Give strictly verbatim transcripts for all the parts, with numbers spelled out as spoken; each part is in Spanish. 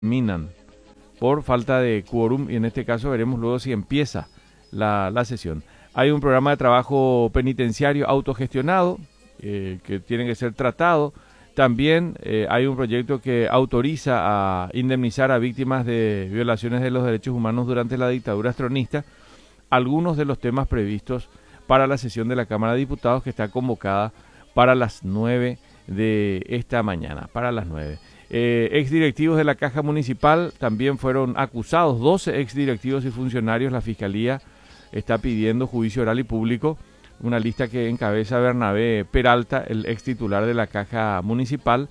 terminan por falta de quórum y en este caso veremos luego si empieza la, la sesión. Hay un programa de trabajo penitenciario autogestionado eh, que tiene que ser tratado. También eh, hay un proyecto que autoriza a indemnizar a víctimas de violaciones de los derechos humanos durante la dictadura estronista. Algunos de los temas previstos para la sesión de la Cámara de Diputados que está convocada para las nueve de esta mañana, para las nueve. Eh, exdirectivos de la Caja Municipal también fueron acusados, doce exdirectivos y funcionarios. La Fiscalía está pidiendo juicio oral y público, una lista que encabeza Bernabé Peralta, el ex titular de la Caja Municipal,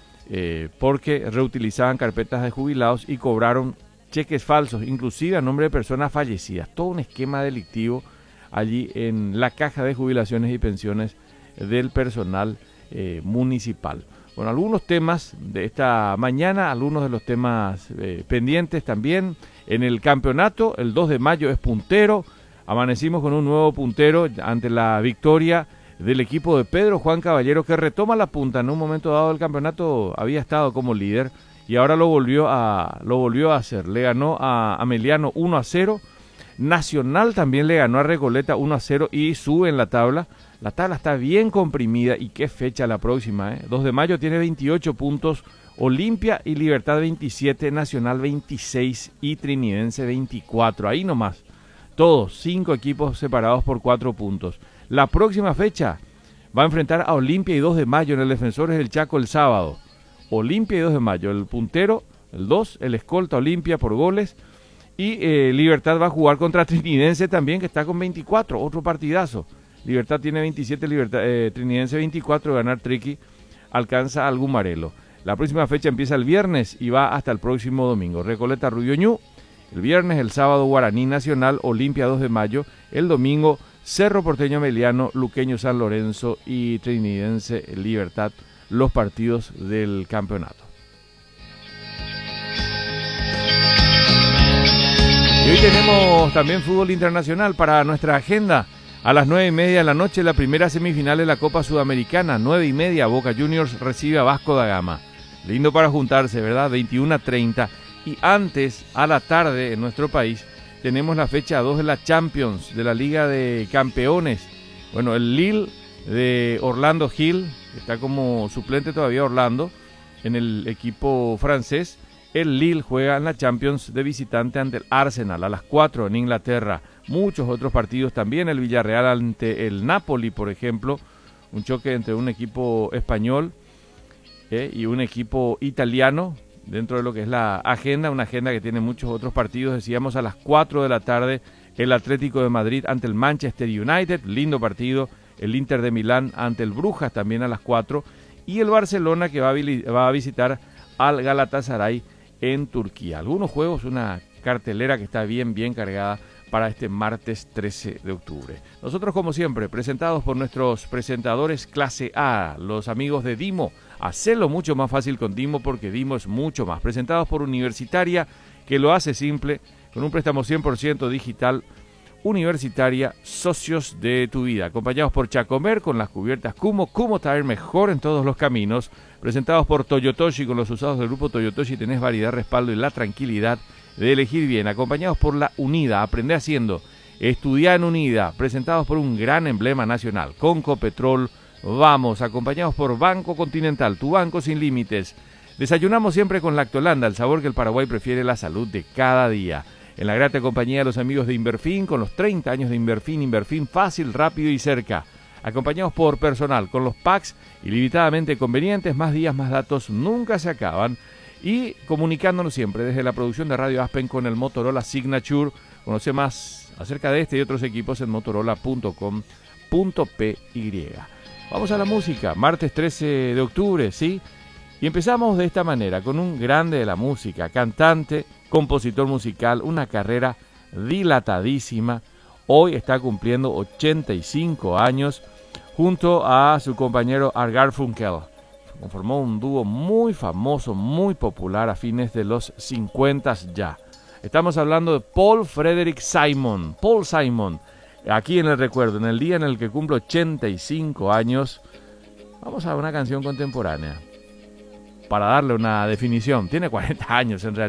eh, porque reutilizaban carpetas de jubilados y cobraron cheques falsos, inclusive a nombre de personas fallecidas. Todo un esquema delictivo allí en la Caja de Jubilaciones y Pensiones del personal eh, municipal. Bueno, algunos temas de esta mañana, algunos de los temas eh, pendientes también. En el campeonato, el dos de mayo es puntero. Amanecimos con un nuevo puntero ante la victoria del equipo de Pedro Juan Caballero, que retoma la punta. En un momento dado del campeonato había estado como líder y ahora lo volvió a, lo volvió a hacer. Le ganó a Ameliano uno a cero. Nacional también le ganó a Recoleta uno a cero y sube en la tabla. La tabla está bien comprimida y qué fecha la próxima, ¿eh? dos de mayo tiene veintiocho puntos, Olimpia y Libertad veintisiete, Nacional veintiséis y Trinidense veinticuatro. Ahí nomás, todos, cinco equipos separados por cuatro puntos. La próxima fecha va a enfrentar a Olimpia y dos de mayo en el Defensores del Chaco el sábado. Olimpia y dos de mayo, el puntero, el dos, el escolta Olimpia por goles. Y eh, Libertad va a jugar contra Trinidense también, que está con veinticuatro, otro partidazo. Libertad tiene veintisiete, Libertad, eh, Trinidense veinticuatro, ganar Triqui alcanza al Gumarelo. La próxima fecha empieza el viernes y va hasta el próximo domingo. Recoleta Rubio Ñu, el viernes, el sábado Guaraní Nacional, Olimpia dos de mayo, el domingo Cerro Porteño Ameliano, Luqueño San Lorenzo y Trinidense Libertad, los partidos del campeonato. Y hoy tenemos también fútbol internacional para nuestra agenda. A las nueve y media de la noche, la primera semifinal de la Copa Sudamericana. Nueve y media, Boca Juniors recibe a Vasco da Gama. Lindo para juntarse, ¿verdad? veintiuno a treinta. Y antes, a la tarde, en nuestro país, tenemos la fecha dos de la Champions, de la Liga de Campeones. Bueno, el Lille de Orlando Hill, que está como suplente todavía Orlando, en el equipo francés. El Lille juega en la Champions de visitante ante el Arsenal a las cuatro en Inglaterra. Muchos otros partidos también, el Villarreal ante el Napoli, por ejemplo, un choque entre un equipo español eh, y un equipo italiano dentro de lo que es la agenda, una agenda que tiene muchos otros partidos. Decíamos a las cuatro de la tarde el Atlético de Madrid ante el Manchester United, lindo partido, el Inter de Milán ante el Brujas también a las cuatro y el Barcelona que va a, va a visitar al Galatasaray en Turquía. Algunos juegos, una cartelera que está bien, bien cargada para este martes trece de octubre. Nosotros, como siempre, presentados por nuestros presentadores clase A, los amigos de Dimo. Hacelo mucho más fácil con Dimo porque Dimo es mucho más. Presentados por Universitaria, que lo hace simple, con un préstamo cien por ciento digital. Universitaria, socios de tu vida. Acompañados por Chacomer con las cubiertas Kumo. Kumo traer mejor en todos los caminos. Presentados por Toyotoshi, con los usados del grupo Toyotoshi tenés variedad, respaldo y la tranquilidad de elegir bien. Acompañados por La Unida, aprende haciendo, estudia en Unida. Presentados por un gran emblema nacional, Concopetrol. Vamos, acompañados por Banco Continental, tu banco sin límites. Desayunamos siempre con Lactolanda, el sabor que el Paraguay prefiere, la salud de cada día. En la grata compañía de los amigos de Inverfin, con los treinta años de Inverfin, Inverfin fácil, rápido y cerca. Acompañados por Personal, con los packs ilimitadamente convenientes, más días, más datos, nunca se acaban. Y comunicándonos siempre desde la producción de Radio Aspen con el Motorola Signature. Conoce más acerca de este y otros equipos en motorola punto com punto p y. Vamos a la música, martes trece de octubre, ¿sí? Y empezamos de esta manera, con un grande de la música, cantante, compositor musical, una carrera dilatadísima. Hoy está cumpliendo ochenta y cinco años junto a su compañero Art Garfunkel. Conformó un dúo muy famoso, muy popular a fines de los cincuenta ya. Estamos hablando de Paul Frederick Simon. Paul Simon, aquí en el recuerdo, en el día en el que cumple ochenta y cinco años. Vamos a una canción contemporánea. para darle una definición. Tiene cuarenta años en realidad.